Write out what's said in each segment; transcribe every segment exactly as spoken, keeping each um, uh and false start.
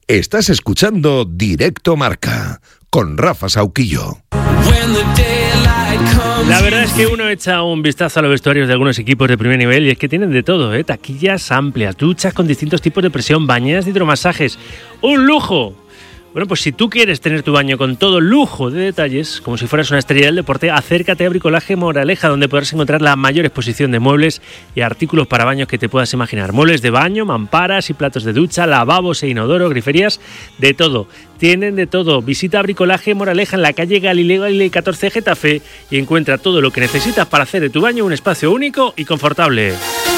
Estás escuchando Directo Marca con Rafa Sauquillo. La verdad es que uno echa un vistazo a los vestuarios de algunos equipos de primer nivel y es que tienen de todo, ¿eh? Taquillas amplias, duchas con distintos tipos de presión, bañeras de hidromasajes. ¡Un lujo! Bueno, pues si tú quieres tener tu baño con todo lujo de detalles, como si fueras una estrella del deporte, acércate a Bricolaje Moraleja, donde podrás encontrar la mayor exposición de muebles y artículos para baños que te puedas imaginar. Muebles de baño, mamparas y platos de ducha, lavabos e inodoro, griferías, de todo. Tienen de todo. Visita Bricolaje Moraleja en la calle Galileo Galilei catorce Getafe y encuentra todo lo que necesitas para hacer de tu baño un espacio único y confortable.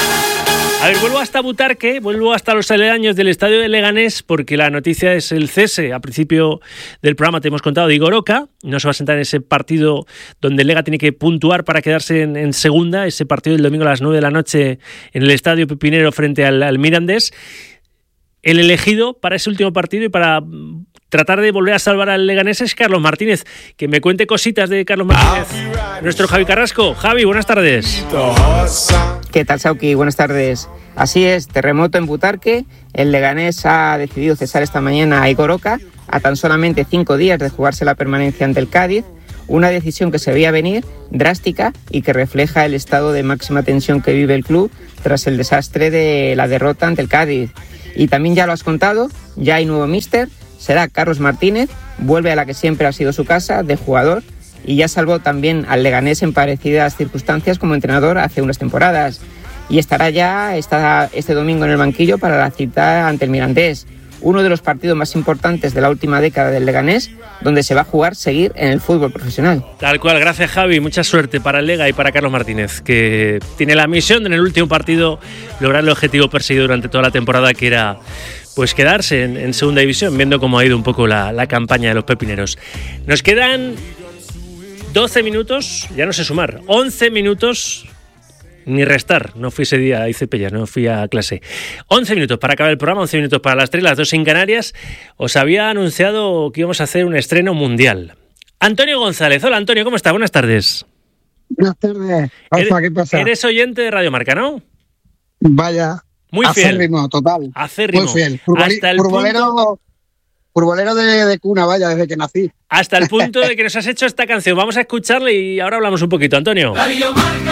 A ver, vuelvo hasta Butarque, vuelvo hasta los aledaños del estadio de Leganés, porque la noticia es el cese. Al principio del programa te hemos contado de Igor Oca, no se va a sentar en ese partido donde el Lega tiene que puntuar para quedarse en, en segunda, ese partido del domingo a las nueve de la noche en el estadio Pepinero frente al, al Mirandés. El elegido para ese último partido y para tratar de volver a salvar al Leganés es Carlos Martínez. Que me cuente cositas de Carlos Martínez. Nuestro Javi Carrasco. Javi, buenas tardes. ¿Qué tal, Sauki? Buenas tardes. Así es, terremoto en Butarque. El Leganés ha decidido cesar esta mañana a Igor Oca a tan solamente cinco días de jugarse la permanencia ante el Cádiz. Una decisión que se veía venir, drástica, y que refleja el estado de máxima tensión que vive el club tras el desastre de la derrota ante el Cádiz. Y también ya lo has contado, ya hay nuevo míster, será Carlos Martínez, vuelve a la que siempre ha sido su casa, de jugador, y ya salvó también al Leganés en parecidas circunstancias como entrenador hace unas temporadas. Y estará ya está este domingo en el banquillo para la cita ante el Mirandés, uno de los partidos más importantes de la última década del Leganés, donde se va a jugar seguir en el fútbol profesional. Tal cual, gracias Javi, mucha suerte para el Lega y para Carlos Martínez, que tiene la misión de en el último partido lograr el objetivo perseguido durante toda la temporada, que era pues quedarse en, en segunda división, viendo cómo ha ido un poco la, la campaña de los pepineros. Nos quedan doce minutos, ya no sé sumar, once minutos... Ni restar, no fui ese día a I C P, ya no fui a clase. once minutos para acabar el programa, once minutos para las tres, las dos en Canarias. Os había anunciado que íbamos a hacer un estreno mundial. Antonio González, hola Antonio, ¿cómo estás? Buenas tardes. Buenas tardes, Alfa, ¿qué pasa? Eres oyente de Radio Marca, ¿no? Vaya, muy fiel. Acérrimo, total. Acérrimo. Muy fiel. Furboli- Hasta el furbolero, punto... furbolero de, de cuna, vaya, desde que nací. Hasta el punto de que nos has hecho esta canción. Vamos a escucharle y ahora hablamos un poquito, Antonio.